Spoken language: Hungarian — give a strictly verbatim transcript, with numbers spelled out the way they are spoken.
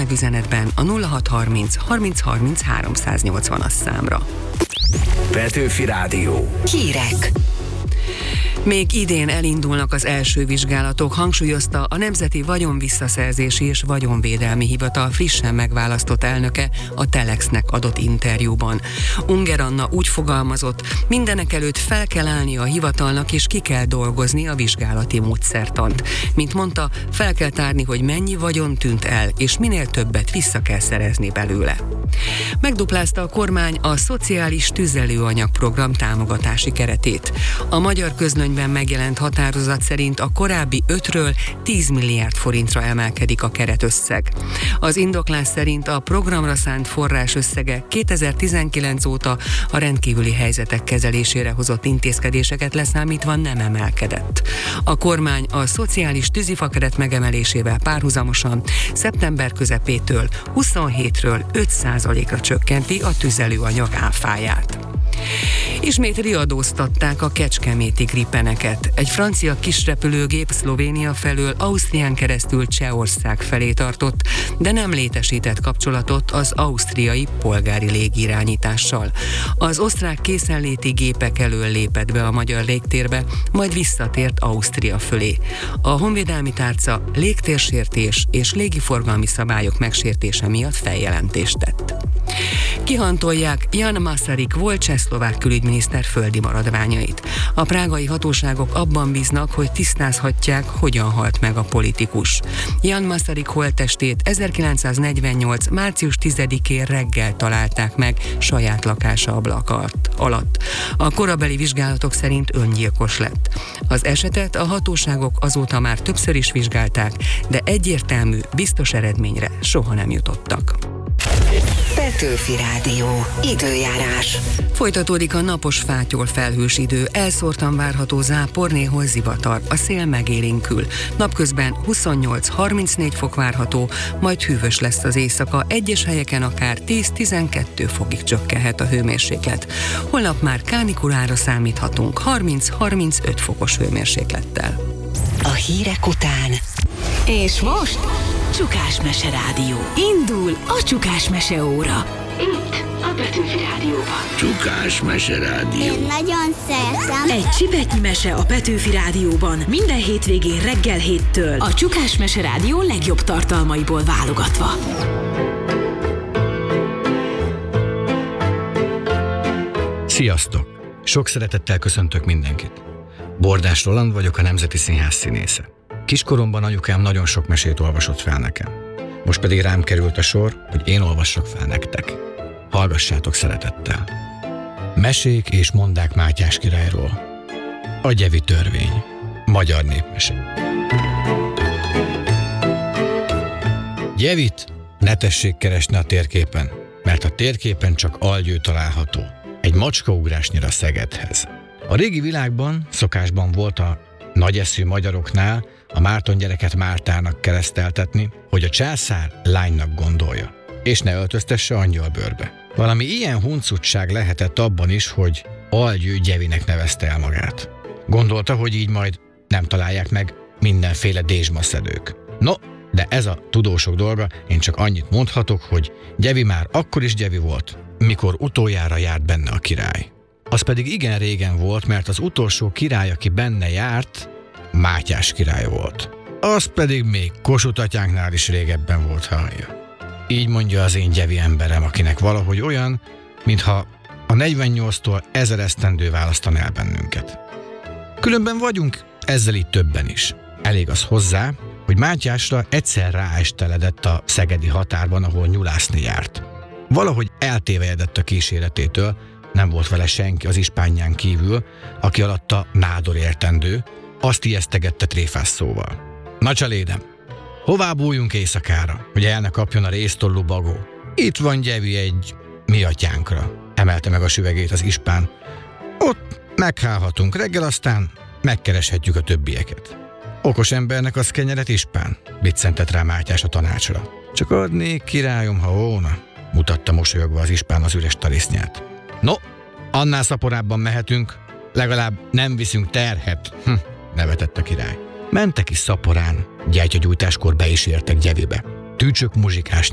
meg üzenetben a nulla hat harminc harminc harminc háromszáznyolcvanas számra. Petőfi Rádió. Hírek. Még idén elindulnak az első vizsgálatok, hangsúlyozta a Nemzeti Vagyonvisszaszerzési és Vagyonvédelmi Hivatal frissen megválasztott elnöke a Telexnek adott interjúban. Unger Anna úgy fogalmazott, mindenekelőtt fel kell állni a hivatalnak és ki kell dolgozni a vizsgálati módszertant. Mint mondta, fel kell tárni, hogy mennyi vagyon tűnt el, és minél többet vissza kell szerezni belőle. Megduplázta a kormány a szociális tüzelőanyagprogram támogatási keretét. A magyar közlönyben megjelent határozat szerint a korábbi ötről tíz milliárd forintra emelkedik a keretösszeg. Az indoklás szerint a programra szánt forrás összege kétezer-tizenkilenc óta a rendkívüli helyzetek kezelésére hozott intézkedéseket leszámítva nem emelkedett. A kormány a szociális tűzifakeret megemelésével párhuzamosan szeptember közepétől huszonhétről öt százalékra csökkenti a tüzelőanyag áfáját. Ismét riadóztatták a kecskeméti gripeneket. Egy francia kisrepülőgép Szlovénia felől Ausztrián keresztül Csehország felé tartott, de nem létesített kapcsolatot az ausztriai polgári légirányítással. Az osztrák készenléti gépek elől lépett be a magyar légtérbe, majd visszatért Ausztria fölé. A honvédelmi tárca légtérsértés és légiforgalmi szabályok megsértése miatt feljelentést tett. Kihantolják Jan Masaryk volt csehszlovák külügyminiszter földi maradványait. A prágai hatóságok abban bíznak, hogy tisztázhatják, hogyan halt meg a politikus. Jan Masaryk holttestét ezerkilencszáznegyvennyolc. március tizedikén reggel találták meg saját lakása ablaka alatt. A korabeli vizsgálatok szerint öngyilkos lett. Az esetet a hatóságok azóta már többször is vizsgálták, de egyértelmű, biztos eredményre soha nem jutottak. Petőfi Rádió. Időjárás. Folytatódik a napos fátyol felhős idő, elszórtan várható zápor, néhol zivatar, a szél megélénkül. Napközben huszonnyolc-harmincnégy fok várható, majd hűvös lesz az éjszaka, egyes helyeken akár tíz-tizenkettő fokig csökkenhet a hőmérséklet. Holnap már kánikulára számíthatunk harminc-harmincöt fokos hőmérséklettel. A hírek után. És most Csukás Mese Rádió. Indul a Csukás Mese óra. Itt a Petőfi Rádióban. Csukás Mese Rádió. Én nagyon szeretem. Egy csipetnyi mese a Petőfi Rádióban minden hétvégén reggel héttől. A Csukás Mese Rádió legjobb tartalmaiból válogatva. Sziasztok! Sok szeretettel köszöntök mindenkit. Bordás Roland vagyok, a Nemzeti Színház színésze. Kiskoromban anyukám nagyon sok mesét olvasott fel nekem. Most pedig rám került a sor, hogy én olvassak fel nektek. Hallgassátok szeretettel. Mesék és mondák Mátyás királyról. A Gyevi törvény. Magyar népmese. Gyevit ne tessék keresni a térképen, mert a térképen csak Algyő található. Egy macskaugrásnyira Szegedhez. A régi világban szokásban volt a nagyeszű magyaroknál a Márton gyereket Mártának kereszteltetni, hogy a császár lánynak gondolja, és ne öltöztesse angyalbőrbe. Valami ilyen huncutság lehetett abban is, hogy Algyő Gyevinek nevezte el magát. Gondolta, hogy így majd nem találják meg mindenféle dézsmaszedők. No, de ez a tudósok dolga, én csak annyit mondhatok, hogy Gyevi már akkor is Gyevi volt, mikor utoljára járt benne a király. Az pedig igen régen volt, mert az utolsó király, aki benne járt, Mátyás király volt. Az pedig még Kossuth atyánknál is régebben volt, hallja. Így mondja az én Gyevi emberem, akinek valahogy olyan, mintha a negyvennyolctól ezer esztendő választan el bennünket. Különben vagyunk ezzel így többen is. Elég az hozzá, hogy Mátyásra egyszer ráesteledett a szegedi határban, ahol nyulászni járt. Valahogy eltévejedett a kíséretétől, nem volt vele senki az ispánján kívül, aki alatta nádor értendő, azt ijesztegette tréfás szóval. Na csalédem, hová bújjunk éjszakára, hogy el ne kapjon a résztollú bagó? Itt van Gyevi egy mi atyánkra, emelte meg a süvegét az ispán. Ott meghálhatunk reggel, aztán megkereshetjük a többieket. Okos embernek az kenyeret, ispán, biccentett rá Mátyás a tanácsra. Csak adnék, királyom, ha óna, mutatta mosolyogva az ispán az üres tarisznyát. No, annál szaporábban mehetünk, legalább nem viszünk terhet, hm, nevetett a király. Mentek is szaporán, gyertyagyújtáskor be is értek Gyevibe. Tücsök muzsikás